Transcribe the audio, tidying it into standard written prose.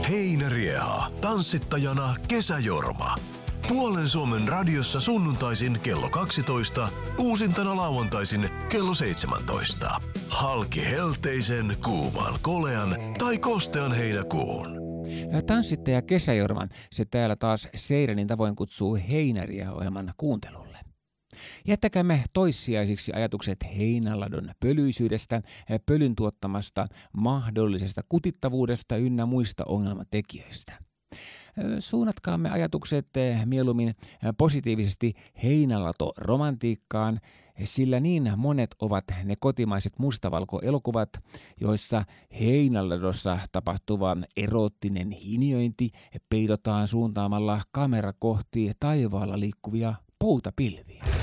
Heinärieha. Tanssittajana Kesäjorma. Puolen Suomen radiossa sunnuntaisin kello 12, uusintana lauantaisin kello 17. Halki helteisen, kuuman, kolean tai kostean heinäkuun. Tanssittaja Kesäjorman se täällä taas Seirenin tavoin kutsuu Heinäriä-ohjelman kuuntelulle. Jättäkäämme toissijaisiksi ajatukset heinäladon pölyisyydestä, pölyn tuottamasta mahdollisesta kutittavuudesta ynnä muista ongelmatekijöistä. Suunnatkaamme ajatukset mieluummin positiivisesti heinälato-romantiikkaan, sillä niin monet ovat ne kotimaiset mustavalko-elokuvat, joissa heinäladossa tapahtuva eroottinen hiniointi peidotaan suuntaamalla kamera kohti taivaalla liikkuvia poutapilviä.